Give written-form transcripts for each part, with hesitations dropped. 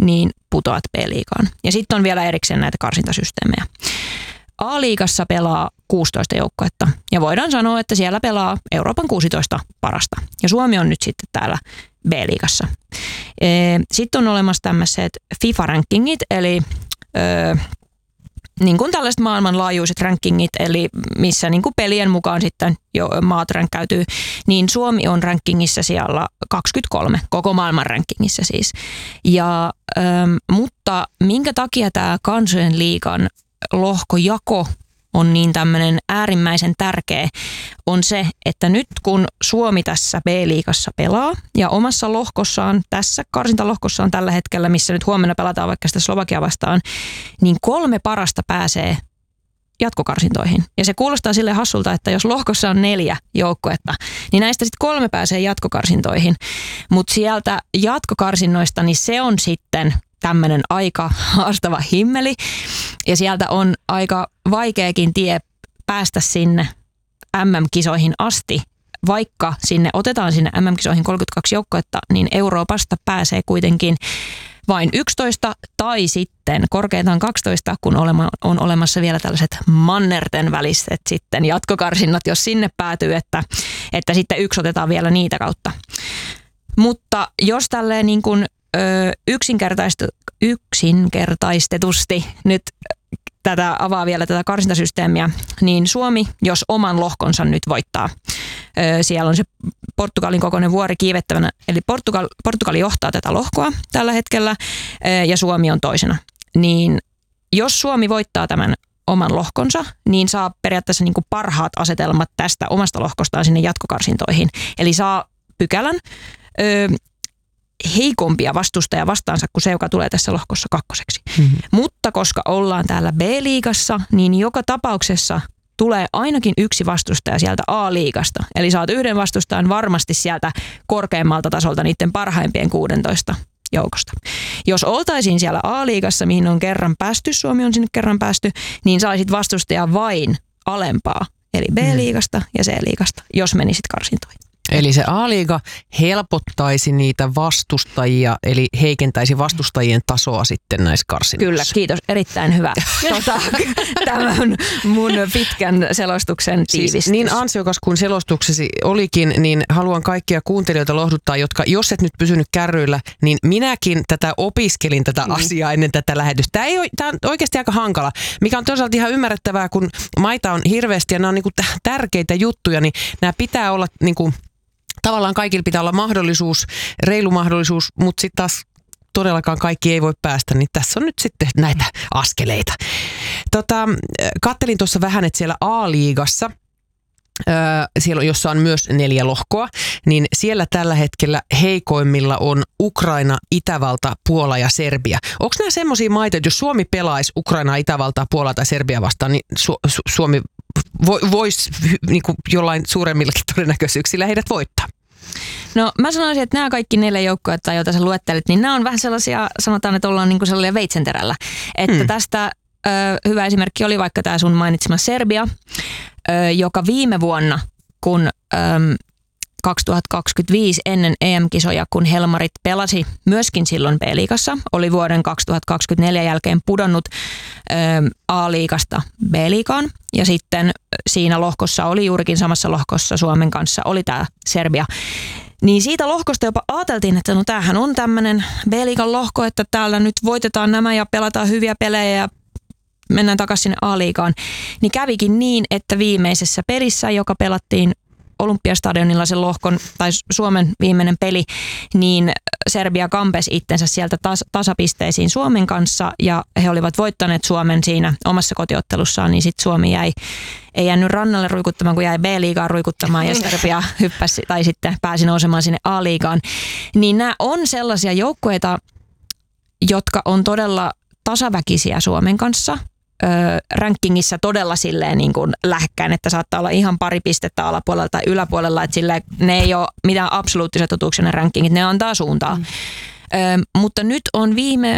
niin putoat B-liigaan. Ja sitten on vielä erikseen näitä karsintasysteemejä. A-liigassa pelaa 16 joukkuetta ja voidaan sanoa, että siellä pelaa Euroopan 16 parasta. Ja Suomi on nyt sitten täällä B-liigassa. Sitten on olemassa tämmöiset FIFA-rankingit, eli niin kuin tällaiset maailmanlaajuiset rankingit, eli missä niin kuin pelien mukaan sitten jo maat ränkkäytyy, niin Suomi on rankingissa siellä 23, koko maailman rankingissa siis. Mutta minkä takia tämä kansojen liigan lohkojako on niin tämmöinen äärimmäisen tärkeä, on se, että nyt kun Suomi tässä B-liigassa pelaa ja omassa lohkossaan, tässä karsintalohkossaan tällä hetkellä, missä nyt huomenna pelataan vaikka sitä Slovakia vastaan, niin 3 parasta pääsee jatkokarsintoihin. Ja se kuulostaa sille hassulta, että jos lohkossa on 4 joukkuetta, niin näistä sitten 3 pääsee jatkokarsintoihin. Mutta sieltä jatkokarsinnoista, niin se on sitten tämmöinen aika haastava himmeli. Ja sieltä on aika vaikeakin tie päästä sinne MM-kisoihin asti. Vaikka otetaan sinne MM-kisoihin 32 joukkuetta, niin Euroopasta pääsee kuitenkin vain 11 tai sitten korkeintaan 12, kun on olemassa vielä tällaiset mannerten väliset sitten jatkokarsinnat, jos sinne päätyy, että sitten 1 otetaan vielä niitä kautta. Mutta jos tälleen niin kuin yksinkertaistetusti nyt avaa vielä tätä karsintasysteemiä, niin Suomi, jos oman lohkonsa nyt voittaa, siellä on se Portugalin kokoinen vuori kiivettävänä, eli Portugali johtaa tätä lohkoa tällä hetkellä ja Suomi on toisena. Niin jos Suomi voittaa tämän oman lohkonsa, niin saa periaatteessa niin kuin parhaat asetelmat tästä omasta lohkostaan sinne jatkokarsintoihin. Eli saa pykälän heikompia vastustajia vastaansa kuin se, joka tulee tässä lohkossa 2. Mm-hmm. Mutta koska ollaan täällä B-liigassa, niin joka tapauksessa tulee ainakin 1 vastustaja sieltä A-liigasta. Eli saat 1 vastustajan varmasti sieltä korkeammalta tasolta niiden parhaimpien 16 joukosta. Jos oltaisiin siellä A-liigassa, mihin on kerran päästy, Suomi on sinne kerran päästy, niin saisit vastustaja vain alempaa, eli B-liigasta ja C-liigasta, jos menisit karsintoihin. Eli se A-liiga helpottaisi niitä vastustajia, eli heikentäisi vastustajien tasoa sitten näissä karsinnoissa. Kyllä, kiitos. Erittäin hyvä. Tämä on mun pitkän selostuksen tiivistys. Niin ansiokas kuin selostuksesi olikin, niin haluan kaikkia kuuntelijoita lohduttaa, jotka jos et nyt pysynyt kärryillä, niin minäkin opiskelin tätä asiaa ennen tätä lähetystä. Tämä on oikeasti aika hankala, mikä on toisaalta ihan ymmärrettävää, kun maita on hirveästi ja nämä on niin kuin tärkeitä juttuja, niin nämä pitää olla niin kuin tavallaan kaikilla pitää olla mahdollisuus, reilu mahdollisuus, mutta sitten taas todellakaan kaikki ei voi päästä, niin tässä on nyt sitten näitä askeleita. Kattelin tuossa vähän, että siellä A-liigassa, siellä, jossa on myös 4 lohkoa, niin siellä tällä hetkellä heikoimmilla on Ukraina, Itävalta, Puola ja Serbia. Onko nämä semmoisia maita, että jos Suomi pelaisi Ukraina, Itävaltaa, Puolaa tai Serbia vastaan, niin Suomi voisi niin jollain suuremmillakin todennäköisyyksillä heidät voittaa? No mä sanoisin, että nämä kaikki 4 joukkuetta, joita sä luettelit, niin nämä on vähän sellaisia, sanotaan, että ollaan niin kuin sellainen veitsenterällä. Että tästä hyvä esimerkki oli vaikka tämä sun mainitsema Serbia, joka viime vuonna, kun 2025 ennen EM-kisoja, kun Helmarit pelasi myöskin silloin B-liigassa, oli vuoden 2024 jälkeen pudonnut A-liigasta B-liigaan. Ja sitten siinä lohkossa oli juurikin samassa lohkossa Suomen kanssa, oli tämä Serbia. Niin siitä lohkosta jopa ajateltiin, että no tämähän on tämmöinen B-liigan lohko, että täällä nyt voitetaan nämä ja pelataan hyviä pelejä ja mennään takaisin sinne A-liigaan. Niin kävikin niin, että viimeisessä pelissä, joka pelattiin Olympiastadionilla sen lohkon, tai Suomen viimeinen peli, niin Serbia kampesi itsensä sieltä tasapisteisiin Suomen kanssa, ja he olivat voittaneet Suomen siinä omassa kotiottelussaan, niin sitten Suomi ei jäänyt rannalle ruikuttamaan, kun jäi B-liigaan ruikuttamaan, ja Serbia hyppäsi, tai sitten pääsi nousemaan sinne A-liigaan. Niin nämä on sellaisia joukkueita, jotka on todella tasaväkisiä Suomen kanssa, rankingissa todella silleen niin kuin lähekkäin, että saattaa olla ihan pari pistettä alapuolella tai yläpuolella, että silleen, ne ei ole mitään absoluuttisia totuuksia ne rankingit, ne antaa suuntaa. Mutta nyt on viime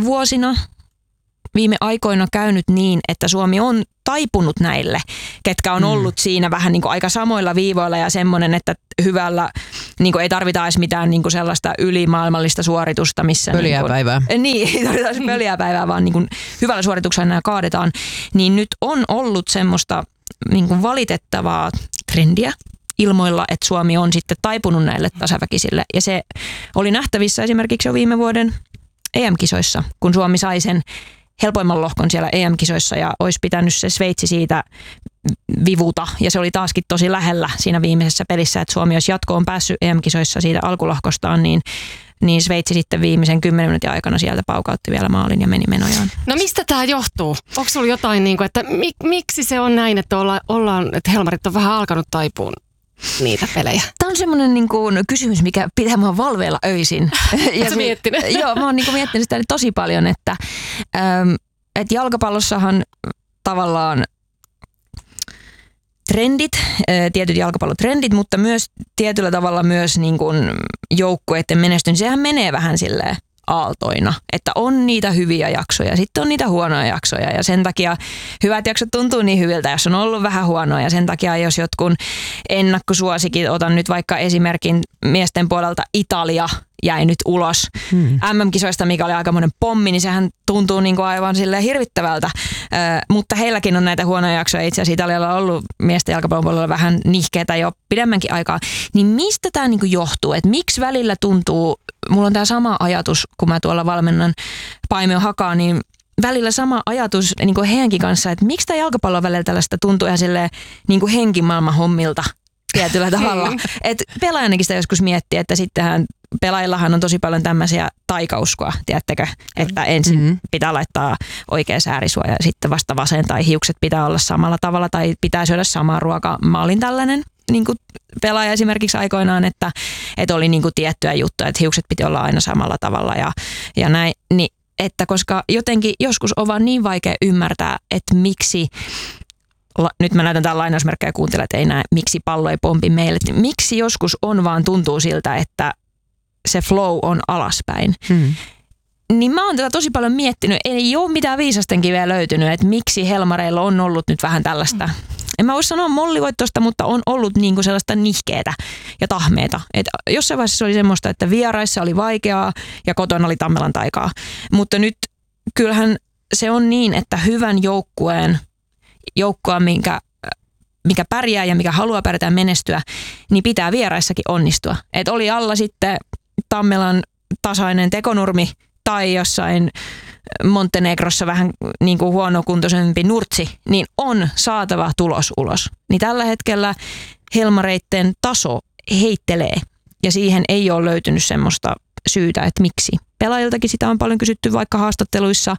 aikoina käynyt niin, että Suomi on taipunut näille, ketkä on ollut siinä vähän niin kuin aika samoilla viivoilla ja semmoinen, että niin kuin ei tarvita edes mitään niin kuin sellaista ylimaailmallista suoritusta, missä... Pöliäpäivää. Niin, ei tarvita edes pöliäpäivää, vaan niin kuin hyvällä suorituksella nämä kaadetaan. Niin nyt on ollut semmoista niin kuin valitettavaa trendiä ilmoilla, että Suomi on sitten taipunut näille tasaväkisille. Ja se oli nähtävissä esimerkiksi jo viime vuoden EM-kisoissa, kun Suomi sai sen helpoimman lohkon siellä EM-kisoissa ja olisi pitänyt se Sveitsi siitä vivuta. Ja se oli taaskin tosi lähellä siinä viimeisessä pelissä, että Suomi olisi jatkoon päässyt EM-kisoissa siitä alkulohkostaan, niin Sveitsi sitten viimeisen 10 minuutin aikana sieltä paukautti vielä maalin ja meni menojaan. No mistä tämä johtuu? Onko sulla jotain, niin kuin, että miksi se on näin, että että Helmarit on vähän alkanut taipuun niitä pelejä? Tämä on semmoinen niin kuin kysymys, mikä pitää mua valveilla öisin. Oletko miettinyt? Joo, mä oon niin kuin miettinyt sitä tosi paljon, että jalkapallossahan tavallaan trendit, tietyt jalkapallotrendit, mutta myös tietyllä tavalla myös niin kuin joukkueiden menestys, sehän menee vähän silleen aaltoina, että on niitä hyviä jaksoja, sitten on niitä huonoja jaksoja ja sen takia hyvät jaksot tuntuu niin hyviltä, jos on ollut vähän huonoja ja sen takia jos jotkun ennakkosuosikin, otan nyt vaikka esimerkin miesten puolelta Italia jäi nyt ulos MM-kisoista, mikä oli aikamoinen pommi, niin sehän tuntuu niin kuin aivan silleen hirvittävältä, mutta heilläkin on näitä huonoja jaksoja, itse asiassa Italialla on ollut miesten jalkapallon puolella vähän nihkeetä jo pidemmänkin aikaa, niin mistä tämä niin kuin johtuu, että miksi välillä tuntuu, mulla on tämä sama ajatus, kun mä tuolla valmennan Paimio Hakaa, niin välillä sama ajatus niin kuin heidänkin kanssa, että miksi tämä jalkapallon välillä tällaista tuntuu ihan silleen niin kuin henkimaailman hommilta tietyllä tavalla. Et pelaajanakin sitä joskus miettii, että sittenhän pelaajillahan on tosi paljon tämmöisiä taikauskoa, tiedättekö, että ensin pitää laittaa oikea säärisuoja ja sitten vasta vasen tai hiukset pitää olla samalla tavalla tai pitää syödä samaa ruokaa. Mä olin tällainen niin kuin pelaaja esimerkiksi aikoinaan, että oli niin kuin tiettyjä juttuja, että hiukset piti olla aina samalla tavalla ja näin, niin, että koska jotenkin joskus on vaan niin vaikea ymmärtää, että miksi nyt mä näytän tämän lainausmerkkejä ja kuuntelen, että ei näe, miksi pallo ei pompi meille. Miksi joskus on vaan tuntuu siltä, että se flow on alaspäin. Niin mä oon tätä tosi paljon miettinyt. Ei ole mitään viisastenkin vielä löytynyt, että miksi Helmareilla on ollut nyt vähän tällaista. En mä voi sanoa mollivoittoista, mutta on ollut niinku sellaista nihkeetä ja tahmeeta. Et jossain vaiheessa se oli semmoista, että vieraissa oli vaikeaa ja kotona oli Tammelan taikaa. Mutta nyt kyllähän se on niin, että hyvän joukkueen, mikä pärjää ja mikä haluaa pärjätä menestyä, niin pitää vieraissakin onnistua. Et oli alla sitten Tammelan tasainen tekonurmi tai jossain Montenegrossa vähän niin kuin huonokuntoisempi nurtsi, niin on saatava tulos ulos. Niin tällä hetkellä Helmareitten taso heittelee ja siihen ei ole löytynyt semmoista syytä, että miksi. Pelaajiltakin sitä on paljon kysytty vaikka haastatteluissa,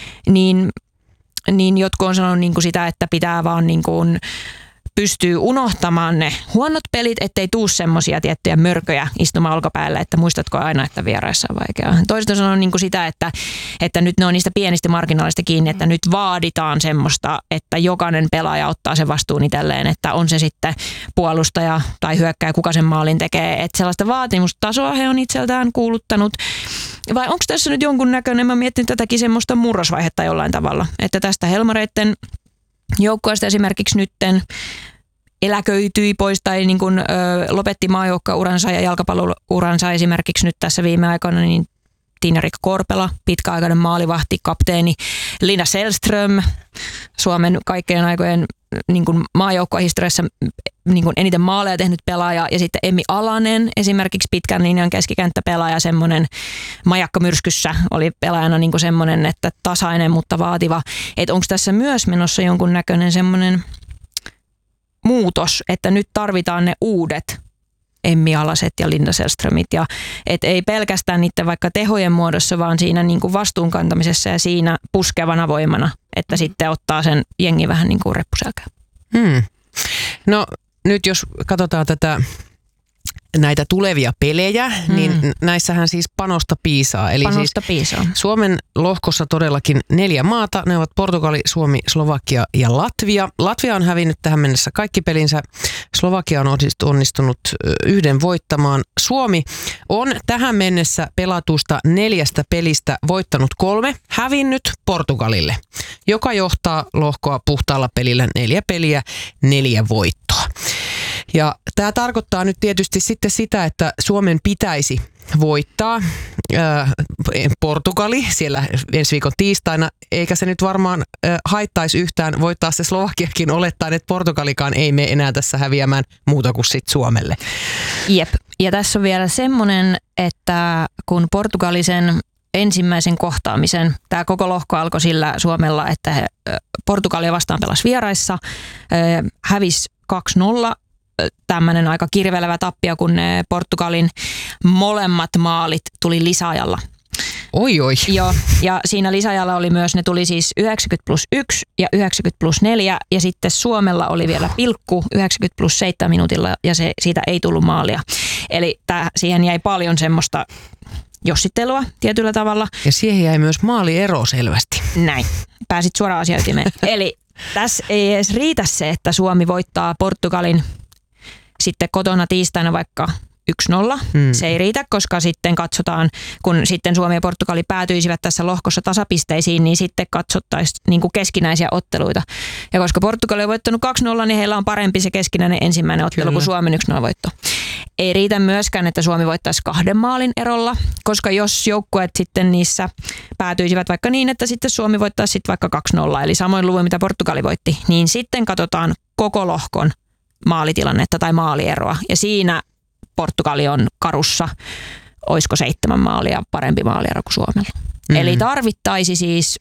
niin jotkut on sanonut niin kuin sitä, että pitää vaan niin kuin pystyy unohtamaan ne huonot pelit, ettei tuu semmoisia tiettyjä mörköjä istumaan olkapäällä, että muistatko aina, että vieraissa on vaikeaa. Toiset on sanonut niin kuin sitä, että nyt ne on niistä pienistä marginaalista kiinni, että nyt vaaditaan semmoista, että jokainen pelaaja ottaa sen vastuun itselleen, että on se sitten puolustaja tai hyökkääjä, kuka sen maalin tekee. Että sellaista vaatimustasoa he on itseltään kuuluttanut. Vai onko tässä nyt jonkun näköinen, mä mietin tätäkin semmoista murrosvaihetta jollain tavalla, että tästä Helmareitten joukkueesta esimerkiksi nytten eläköityi pois tai niin kuin, lopetti maajoukkueuransa ja jalkapallouransa esimerkiksi nyt tässä viime aikoina, niin Tiina-Riikka Korpela, pitkäaikainen maalivahti, kapteeni Lina Sällström, Suomen kaikkien aikojen niin kuin maajoukkuehistoriassa niin kuin eniten maaleja tehnyt pelaaja, ja sitten Emmi Alanen, esimerkiksi pitkän linjan keskikenttäpelaaja, semmoinen majakka myrskyssä oli pelaajana niin kuin semmoinen, että tasainen, mutta vaativa. Että onko tässä myös menossa jonkun näköinen semmoinen muutos, että nyt tarvitaan ne uudet Emmi Alaset ja Linda Sällströmit, ja et ei pelkästään niiden vaikka tehojen muodossa, vaan siinä niin kuin vastuunkantamisessa ja siinä puskevana voimana, että sitten ottaa sen jengi vähän niin kuin reppuselkään. No nyt jos katsotaan näitä tulevia pelejä, niin näissähän siis panosta piisaa. Eli panosta siis piisaa. Suomen lohkossa todellakin 4 maata. Ne ovat Portugali, Suomi, Slovakia ja Latvia. Latvia on hävinnyt tähän mennessä kaikki pelinsä. Slovakia on onnistunut 1 voittamaan. Suomi on tähän mennessä pelatusta 4 pelistä voittanut 3, hävinnyt Portugalille, joka johtaa lohkoa puhtaalla pelillä 4 peliä, 4 voittoa. Ja tämä tarkoittaa nyt tietysti sitten sitä, että Suomen pitäisi voittaa Portugali siellä ensi viikon tiistaina, eikä se nyt varmaan haittaisi yhtään voittaa se Slovakiakin olettaen, että Portugalikaan ei mene enää tässä häviämään muuta kuin sitten Suomelle. Jep, ja tässä on vielä semmoinen, että kun Portugalisen ensimmäisen kohtaamisen, tämä koko lohko alkoi sillä Suomella, että he Portugalia vastaan pelasi vieraissa, hävisi 2-0, tämmöinen aika kirvelevä tappio, kun ne Portugalin molemmat maalit tuli lisäajalla. Oi. Joo, ja siinä lisäajalla oli myös, ne tuli siis 90+1 ja 90+4, ja sitten Suomella oli vielä pilkku 90+7 minuutilla, ja siitä ei tullut maalia. Eli siihen jäi paljon semmoista jossittelua tietyllä tavalla. Ja siihen jäi myös maaliero selvästi. Näin, pääsit suoraan asiaytimeen. Eli tässä ei edes riitä se, että Suomi voittaa Portugalin sitten kotona tiistaina vaikka 1-0. Se ei riitä, koska sitten katsotaan, kun sitten Suomi ja Portugali päätyisivät tässä lohkossa tasapisteisiin, niin sitten katsottaisiin niin kuin keskinäisiä otteluita. Ja koska Portugali on voittanut 2-0, niin heillä on parempi se keskinäinen ensimmäinen ottelu kuin Suomen 1-0 voitto. Ei riitä myöskään, että Suomi voittaisi 2 maalin erolla, koska jos joukkueet sitten niissä päätyisivät vaikka niin, että sitten Suomi voittaisi sitten vaikka 2-0, eli samoin luvun mitä Portugali voitti, niin sitten katsotaan koko lohkon maalitilannetta tai maalieroa. Ja siinä Portugali on karussa, olisiko 7 maalia parempi maaliero kuin Suomella. Eli tarvittaisi siis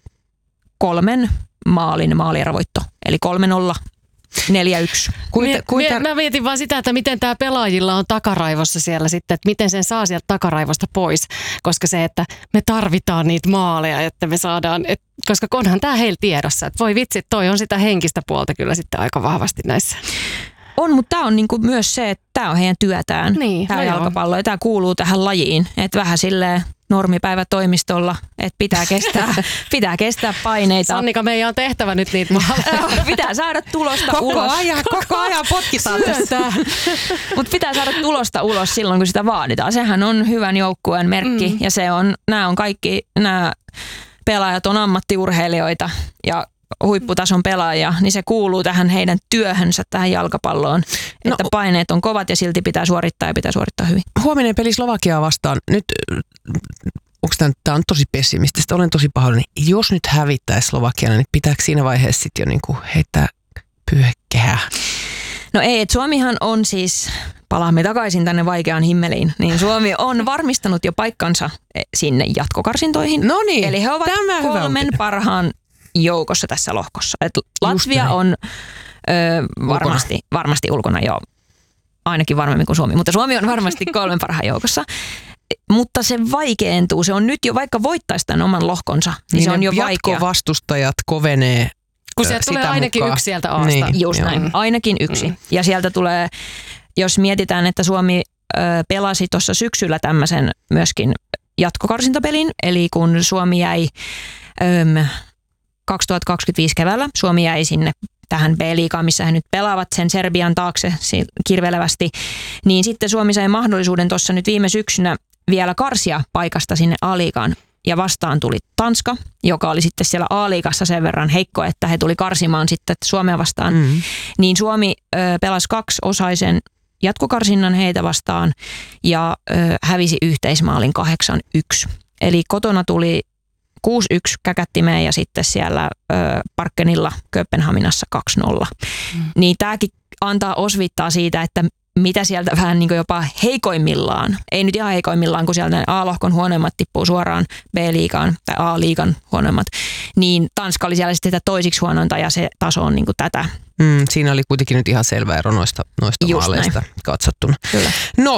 3 maalin maalierovoitto, eli 3-0. 4-1. Mä mietin vaan sitä, että miten tämä pelaajilla on takaraivossa siellä sitten, että miten sen saa sieltä takaraivosta pois, koska se, että me tarvitaan niitä maaleja, että me saadaan, koska onhan tämä heillä tiedossa, että voi vitsi, toi on sitä henkistä puolta kyllä sitten aika vahvasti näissä. On, mutta tämä on niinku myös se, että tämä on heidän työtään, niin, tämä jalkapallo, ja tämä kuuluu tähän lajiin, että vähän silleen normipäivä toimistolla, että pitää kestää paineita. Sannika, meidän on tehtävä nyt niitä maaleja. Pitää saada tulosta ulos. Koko ajan potkitaan tästä. Mutta pitää saada tulosta ulos silloin, kun sitä vaaditaan. Sehän on hyvän joukkueen merkki, ja nämä pelaajat on ammattiurheilijoita ja huipputason pelaajia, niin se kuuluu tähän heidän työhönsä, tähän jalkapalloon, että paineet on kovat ja silti pitää suorittaa ja pitää suorittaa hyvin. Huominen peli Slovakiaa vastaan. Nyt, tämä on tosi pessimististä, olen tosi pahoillani. Jos nyt hävittäisi Slovakiana, niin pitääkö siinä vaiheessa sitten jo niinku heittää pyyhekehää? No ei, että Suomihan on siis, palaamme takaisin tänne vaikeaan himmeliin, niin Suomi on varmistanut jo paikkansa sinne jatkokarsintoihin. No niin, eli he ovat 3 parhaan joukossa tässä lohkossa. Et Latvia on varmasti ulkona jo, ainakin varmemmin kuin Suomi, mutta Suomi on varmasti 3 parhaan joukossa. Mutta se vaikeentuu, se on nyt jo, vaikka voittaisi tämän oman lohkonsa, niin se on jo vaikea. Jatkovastustajat kovenee. Kun sieltä tulee ainakin mukaan. Yksi sieltä Aasta. Niin, just näin, ainakin yksi. Ja sieltä tulee, jos mietitään, että Suomi pelasi tuossa syksyllä tämmöisen myöskin jatkokarsintapelin, eli kun Suomi jäi 2025 keväällä, Suomi jäi sinne tähän B-liigaan, missä he nyt pelaavat sen Serbian taakse kirvelevästi, niin sitten Suomi sai mahdollisuuden tuossa nyt viime syksynä vielä karsia paikasta sinne A-liigaan. Ja vastaan tuli Tanska, joka oli sitten siellä A-liigassa sen verran heikko, että he tuli karsimaan sitten Suomea vastaan. Niin Suomi pelasi 2-osaisen jatkokarsinnan heitä vastaan ja hävisi yhteismaalin 8-1. Eli kotona tuli 6-1 käkättimeen ja sitten siellä Parkkenilla Kööpenhaminassa 2-0. Niin tämäkin antaa osvittaa siitä, että mitä sieltä vähän niin kuin jopa heikoimmillaan, ei nyt ihan heikoimmillaan, kun sieltä A-lohkon huonoimmat tippuu suoraan B-liigaan tai A-liigan huonoimmat, niin Tanska oli siellä sitten toisiksi huonointa ja se taso on niin kuin tätä. Siinä oli kuitenkin nyt ihan selvä ero noista maaleista katsottuna. Kyllä. No,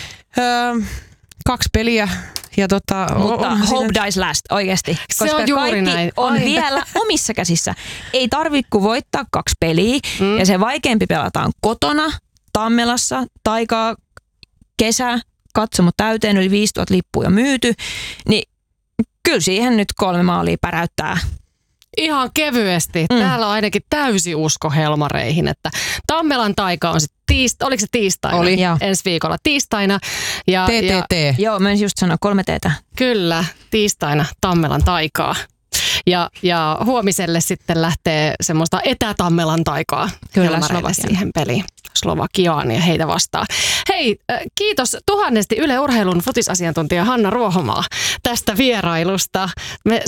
2 peliä. Ja mutta hope dies last oikeasti, koska kaikki näin. On vielä omissa käsissä. Ei tarvitse kuin voittaa 2 peliä ja se vaikeampi pelataan kotona, Tammelassa, taikaa, kesä, katsomot täyteen, yli 5000 lippua myyty, niin kyllä siihen nyt 3 maalia päräyttää. Ihan kevyesti. Täällä on ainakin täysi usko Helmareihin, että Tammelan taika on sitten oliko se tiistaina? Oli. Ensi viikolla tiistaina. TTT. Joo, mä en just sanoa 3 T:tä. Kyllä, tiistaina Tammelan taikaa. Ja huomiselle sitten lähtee semmoista etä-Tammelan taikaa Helmareille siihen peliin. Slovakiaan ja heitä vastaan. Hei, kiitos tuhannesti Yle Urheilun futisasiantuntija Hanna Ruohomaa tästä vierailusta. Me